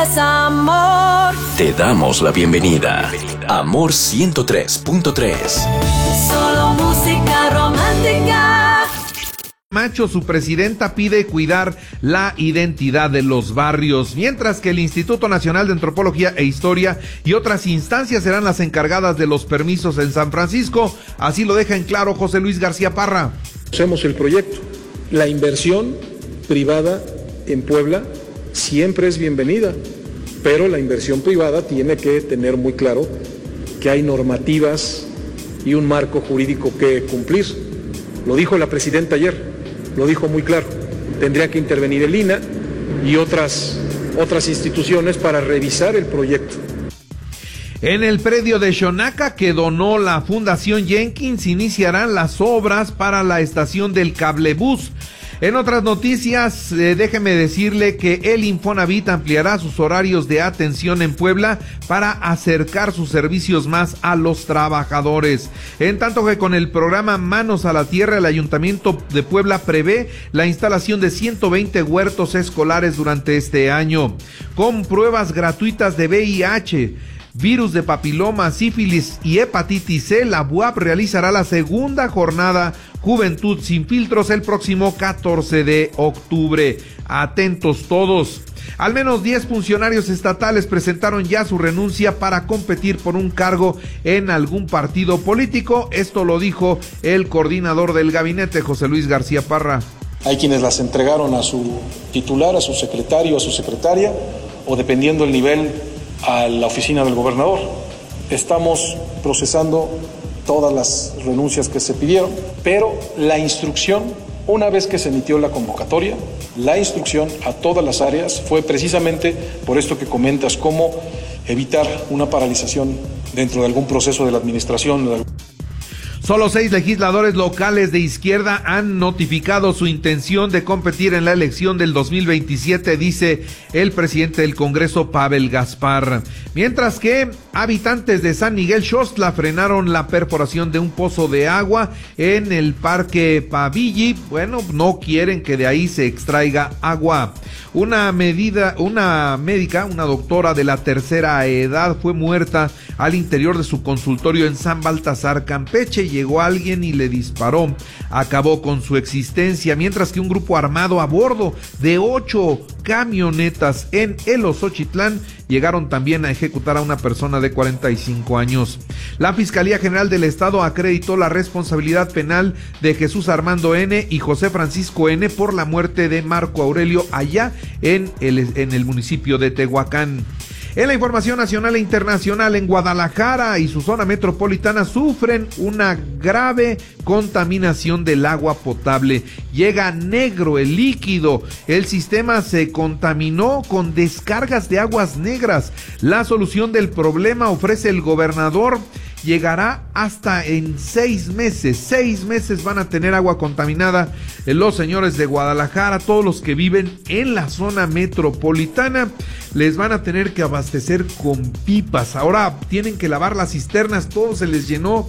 Amor. Te damos la bienvenida. Amor 103.3. Solo música romántica. Macho, su presidenta pide cuidar la identidad de los barrios, mientras que el Instituto Nacional de Antropología e Historia y otras instancias serán las encargadas de los permisos en San Francisco. Así lo deja en claro José Luis García Parra. Hacemos el proyecto. La inversión privada en Puebla siempre es bienvenida, pero la inversión privada tiene que tener muy claro que hay normativas y un marco jurídico que cumplir. Lo dijo la presidenta ayer, lo dijo muy claro. Tendría que intervenir el INAH y otras instituciones para revisar el proyecto. En el predio de Xonaca que donó la Fundación Jenkins iniciarán las obras para la estación del cablebús. En otras noticias, déjeme decirle que el Infonavit ampliará sus horarios de atención en Puebla para acercar sus servicios más a los trabajadores. En tanto que con el programa Manos a la Tierra, el Ayuntamiento de Puebla prevé la instalación de 120 huertos escolares durante este año, con pruebas gratuitas de VIH, virus de papiloma, sífilis y hepatitis C. La BUAP realizará la segunda jornada Juventud sin Filtros el próximo 14 de octubre. Atentos todos. Al menos 10 funcionarios estatales presentaron ya su renuncia para competir por un cargo en algún partido político. Esto lo dijo el coordinador del gabinete, José Luis García Parra. Hay quienes las entregaron a su titular, a su secretario, a su secretaria, o dependiendo del nivel, a la oficina del gobernador. Estamos procesando todas las renuncias que se pidieron, pero la instrucción, una vez que se emitió la convocatoria, la instrucción a todas las áreas fue precisamente por esto que comentas, cómo evitar una paralización dentro de algún proceso de la administración. Solo 6 legisladores locales de izquierda han notificado su intención de competir en la elección del 2027, dice el presidente del Congreso, Pavel Gaspar. Mientras que habitantes de San Miguel Xostla frenaron la perforación de un pozo de agua en el Parque Pavilli. Bueno, no quieren que de ahí se extraiga agua. Una doctora de la tercera edad fue muerta al interior de su consultorio en San Baltasar, Campeche. Llegó alguien y le disparó. Acabó con su existencia, mientras que un grupo armado a bordo de 8 camionetas en El Osochitlán llegaron también a ejecutar a una persona de 45 años. La Fiscalía General del Estado acreditó la responsabilidad penal de Jesús Armando N. y José Francisco N. por la muerte de Marco Aurelio allá en el municipio de Tehuacán. En la información nacional e internacional, en Guadalajara y su zona metropolitana sufren una grave contaminación del agua potable. Llega negro el líquido. El sistema se contaminó con descargas de aguas negras. La solución del problema ofrece el gobernador. Llegará hasta en 6 meses. 6 meses van a tener agua contaminada los señores de Guadalajara. Todos los que viven en la zona metropolitana les van a tener que abastecer con pipas. Ahora tienen que lavar las cisternas. Todo se les llenó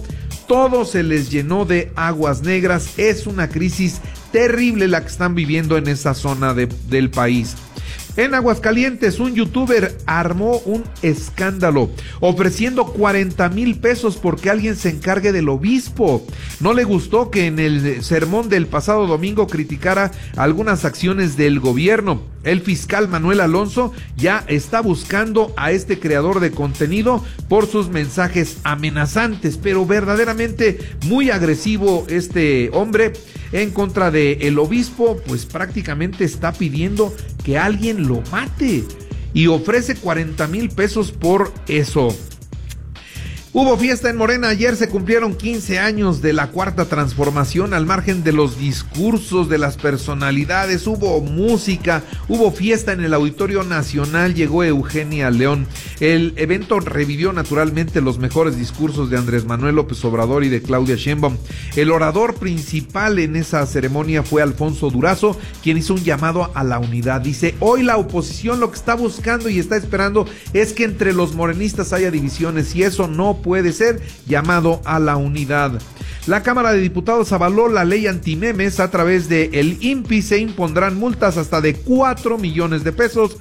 de aguas negras. Es una crisis terrible la que están viviendo en esa zona del país. En Aguascalientes, un youtuber armó un escándalo ofreciendo 40,000 pesos porque alguien se encargue del obispo. No le gustó que en el sermón del pasado domingo criticara algunas acciones del gobierno. El fiscal Manuel Alonso ya está buscando a este creador de contenido por sus mensajes amenazantes, pero verdaderamente muy agresivo este hombre en contra del obispo, pues prácticamente está pidiendo que alguien lo mate y ofrece 40,000 pesos por eso. Hubo fiesta en Morena. Ayer se cumplieron 15 años de la Cuarta Transformación. Al margen de los discursos de las personalidades, hubo música, hubo fiesta en el Auditorio Nacional. Llegó Eugenia León. El evento revivió naturalmente los mejores discursos de Andrés Manuel López Obrador y de Claudia Sheinbaum. El orador principal en esa ceremonia fue Alfonso Durazo, quien hizo un llamado a la unidad. Dice: hoy la oposición lo que está buscando y está esperando es que entre los morenistas haya divisiones, y eso no puede ser. Llamado a la unidad. La Cámara de Diputados avaló la ley antimemes. A través de el INPI se impondrán multas hasta de 4 millones de pesos